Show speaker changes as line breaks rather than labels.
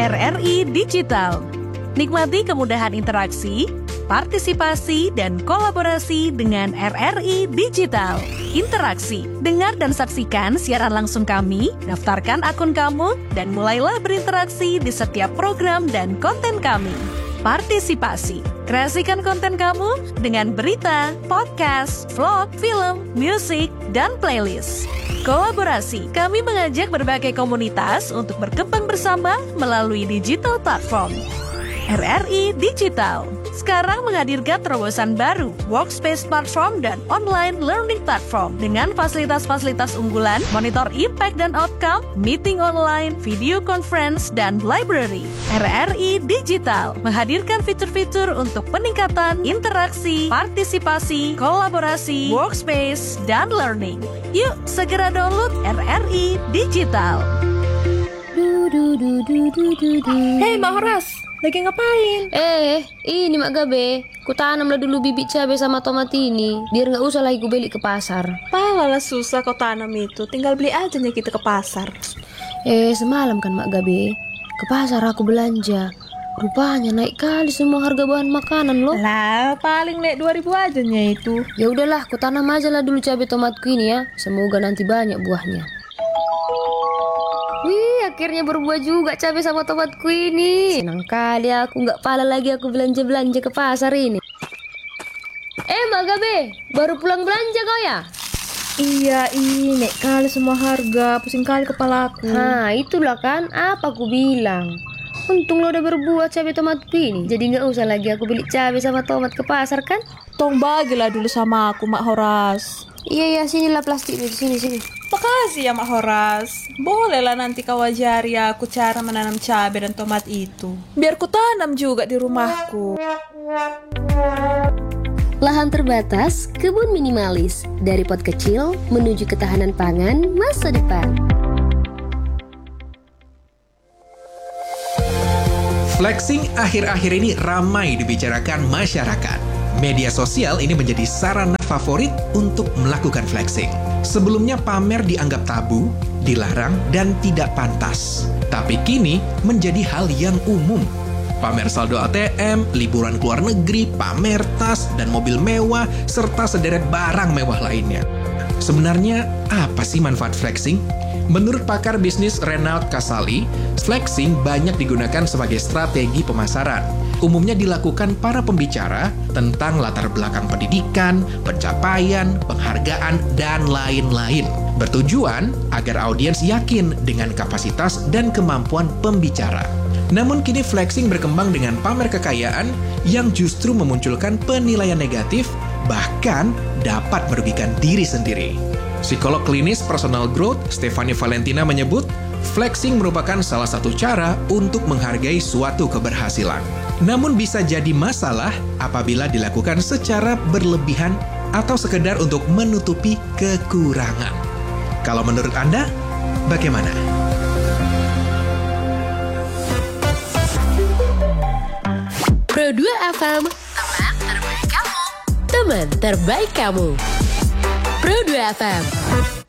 RRI Digital. Nikmati kemudahan interaksi, partisipasi, dan kolaborasi dengan RRI Digital. Interaksi, dengar dan saksikan siaran langsung kami, daftarkan akun kamu, dan mulailah berinteraksi di setiap program dan konten kami. Partisipasi, kreasikan konten kamu dengan berita, podcast, vlog, film, musik, dan playlist. Kolaborasi, kami mengajak berbagai komunitas untuk berkembang bersama melalui digital platform. RRI Digital sekarang menghadirkan terobosan baru, workspace platform dan online learning platform dengan fasilitas-fasilitas unggulan, monitor impact dan outcome, meeting online, video conference, dan library. RRI Digital menghadirkan fitur-fitur untuk peningkatan interaksi, partisipasi, kolaborasi, workspace, dan learning. Yuk, segera download RRI Digital.
Hei Mak Horas, lagi ngapain?
Ini Mak Gabe, ku tanamlah dulu bibit cabai sama tomat ini, biar nggak usah lagi ku beli ke pasar.
Palalah susah kau tanam itu, tinggal beli aja nih kita ke pasar.
Semalam kan Mak Gabe, ke pasar aku belanja. Rupanya naik kali semua harga bahan makanan loh.
Lah, paling naik 2.000 aja nya itu.
Ya udahlah, ku tanam aja lah dulu cabai tomatku ini ya, semoga nanti banyak buahnya. Wih, akhirnya berbuah juga cabai sama tomatku ini. Senang kali aku, nggak pala lagi aku belanja-belanja ke pasar ini. Mak Gabe, baru pulang belanja kau ya?
Iya, naik kali semua harga, pusing kali kepalaku.
Nah, itulah kan apa aku bilang. Untung lo udah berbuah cabai tomatku ini, jadi nggak usah lagi aku beli cabai sama tomat ke pasar kan?
Tong bagilah dulu sama aku, Mak Horas.
Iya, sinilah plastik di sini.
Makasih ya Mak Horas. Bolehlah nanti kau ajari aku cara menanam cabai dan tomat itu. Biar ku tanam juga di rumahku.
Lahan terbatas, kebun minimalis. Dari pot kecil menuju ketahanan pangan masa depan.
Flexing akhir-akhir ini ramai dibicarakan masyarakat. Media sosial ini menjadi sarana favorit untuk melakukan flexing. Sebelumnya pamer dianggap tabu, dilarang, dan tidak pantas. Tapi kini menjadi hal yang umum. Pamer saldo ATM, liburan ke luar negeri, pamer tas dan mobil mewah, serta sederet barang mewah lainnya. Sebenarnya, apa sih manfaat flexing? Menurut pakar bisnis Renald Kasali, flexing banyak digunakan sebagai strategi pemasaran. Umumnya dilakukan para pembicara tentang latar belakang pendidikan, pencapaian, penghargaan, dan lain-lain. Bertujuan agar audiens yakin dengan kapasitas dan kemampuan pembicara. Namun kini flexing berkembang dengan pamer kekayaan yang justru memunculkan penilaian negatif, bahkan dapat merugikan diri sendiri. Psikolog klinis personal growth Stephanie Valentina menyebut, flexing merupakan salah satu cara untuk menghargai suatu keberhasilan. Namun bisa jadi masalah apabila dilakukan secara berlebihan atau sekedar untuk menutupi kekurangan. Kalau menurut Anda, bagaimana?
Pro2 FM, teman terbaik kamu. Teman terbaik kamu. Pro2 FM.